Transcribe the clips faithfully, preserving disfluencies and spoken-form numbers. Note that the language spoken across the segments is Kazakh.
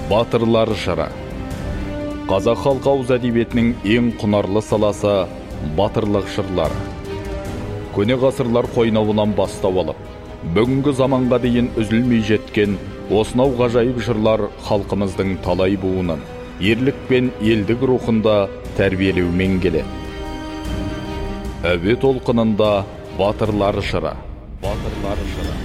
Батырлар жыры. Қазақ халқы ауыз әдебиетінің ең құнарлы саласы батырлық жырлары. Көне ғасырлар қойнауынан бастау алып, бүгінгі заманға дейін үзілмей жеткен осынау ғажайып жырлар халқымыздың талай буынын ерлік пен елдік рухында тәрбиелеумен келеді. Әуе толқынында батырлар жыры. Батырлар жыры.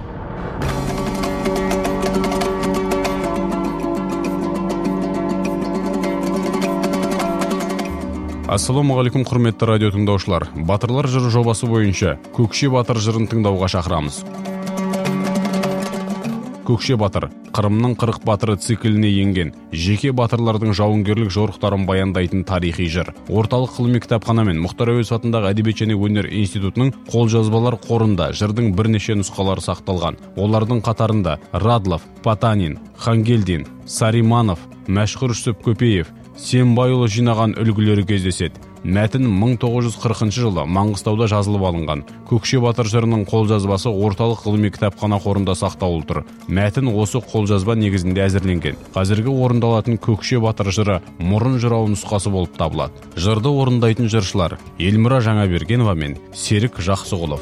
Ассалаумағалейкум, құрметті радио тыңдаушылар. Батырлар жыры жобасы бойынша Көкше батыр жырын тыңдауға шақырамыз. Көкше батыр Қырымның қырық батыры цикліне енген жеке батырлардың жауынгерлік жорықтарын баяндайтын тарихи жыр. Орталық ғылыми кітапхана мен Мұхтар Әуезов атындағы әдебиет және өнер институтының қолжазбалар қорында жырдың бірнеше нұсқалары сақталған. Олардың қатарында Радлов, Потанин, Хангелдин, Сариманов, Мәшһүр Жүсіп Көпеев, Сембайұлы жинаған үлгілері кездеседі. Мәтін мың тоғыз жүз қырқыншы жылы Маңғыстауда жазылып алынған. Көкше батыр жырының қолжазбасы орталық ғылыми кітапхана қорында сақтаулы тұр. Мәтін осы қолжазба негізінде әзірленген. Қазіргі орындалатын Көкше батыр жыры мұрын жырау нұсқасы болып табылады. Жырды орындайтын жыршылар Елмира Жаңабергенова мен Серік Жақсығұлов.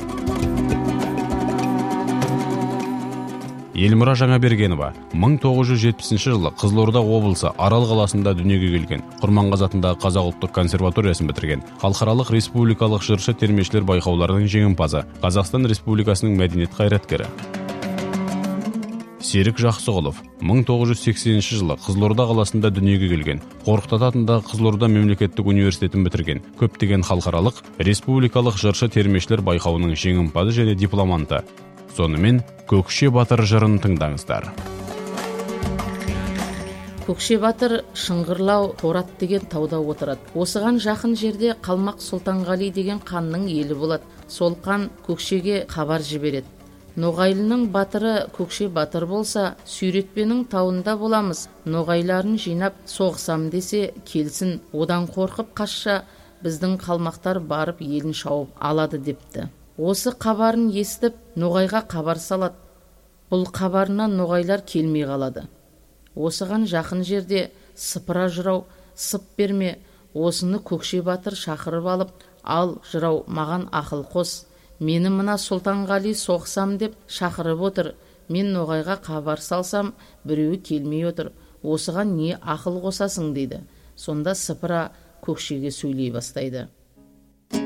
Елмира Жаңабергенова мың тоғыз жүз жетпісінші жылы Қызылорда облысы Арал қаласында дүниеге келген. Құрманғазы атындағы Қазақ ұлттық консерваториясын бітірген. Халықаралық республикалық жыршы термешілер байқауларының жеңімпазы, Қазақстан Республикасының мәдениет қайраткері. Серік Жақсығұлов мың тоғыз жүз сексенінші жылы Қызылорда қаласында дүниеге келген. Қорқыт Ата атындағы Қызылорда мемлекеттік университетін бітірген. Көптеген халықаралық республикалық жыршы термешілер байқауының жеңімпазы және дипломанты. Сонымен Көкше батыр жырын тыңдаңыздар. Көкше батыр Шыңғырлау Торат деген тауда отырады. Осыған жақын жерде Қалмақ Сұлтанғали деген ханның елі болады. Сол хан Көкшеге хабар жібереді. Ноғайлының батыры Көкше батыр болса, Сүйретпенің тауында боламыз. Ноғайларын жинап соғысам десе келсін, одан қорқып қашса, біздің қалмақтар барып елін шауып алады депті. Осы қабарын естіп, Ноғайға хабар салады. Бұл қабарынан Ноғайлар келмей қалады. Осыған жақын жерде сыпыра жырау, сып берме, осыны Көкше батыр шақырып алып, ал жырау маған ақыл қос. Мені мына Сұлтанғали соқсам деп шақырып отыр. Мен Ноғайға хабар салсам, біреуі келмей отыр. Осыған не ақыл қосасың дейді. Сонда сыпыра Көкшеге сөйлей бастайды.